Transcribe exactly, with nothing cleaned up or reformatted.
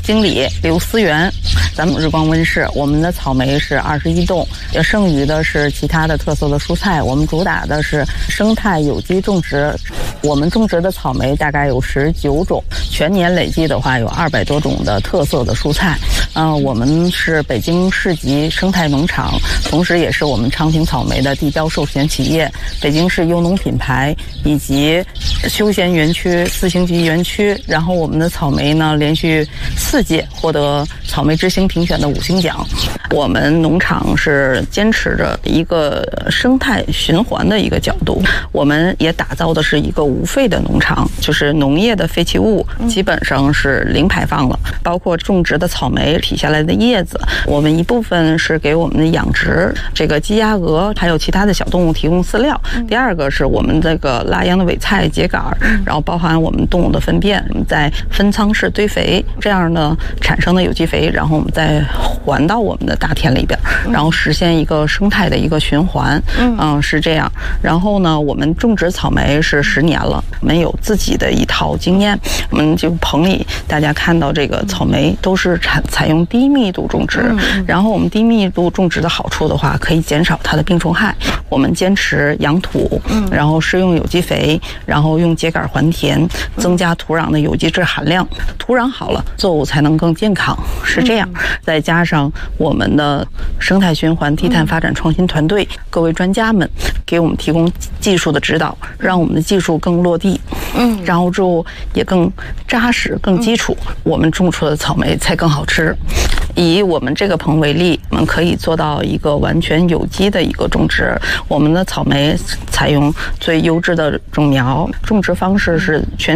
经理刘思源。咱们日光温室，我们的草莓是二十一栋，也剩余的是其他的特色的蔬菜。我们主打的是生态有机种植，我们种植的草莓大概有十九种，全年累计的话有二百多种的特色的蔬菜。嗯、呃，我们是北京市级生态农场，同时也是我们昌平草莓的地标授权企业，北京市优农品牌以及休闲园区、四星级园区。然后我们的草莓呢，连续四届获得草莓之星评选的五星奖。我们农场是坚持着一个生态循环的一个角度，我们也打造的是一个无废的农场，就是农业的废弃物基本上是零排放了，包括种植的草莓劈下来的叶子，我们一部分是给我们的养殖这个鸡鸭鹅还有其他的小动物提供饲料，第二个是我们这个拉秧的尾菜秸秆，然后包含我们动物的粪便，我们在分仓式堆肥，这样呢产生的有机肥，然后我们再还到我们的大田里边，然后实现一个生态的一个循环。嗯、呃，是这样。然后呢，我们种植草莓是十年了，我们有自己的一套经验。我们就棚里大家看到这个草莓都是采采用低密度种植，然后我们低密度种植的好处的话，可以减少它的病虫害。我们坚持养土，然后施用有机肥，然后用秸秆还田，增加土壤的有机质含量。土壤好了，作物才能更健康，是这样。再加上我们的生态循环低碳发展创新团队，各位专家们给我们提供技术的指导，让我们的技术更落地，嗯，然后之后也更扎实、更基础，我们种出的草莓才更好吃。以我们这个棚为例，我们可以做到一个完全有机的一个种植。我们的草莓采用最优质的种苗，种植方式是全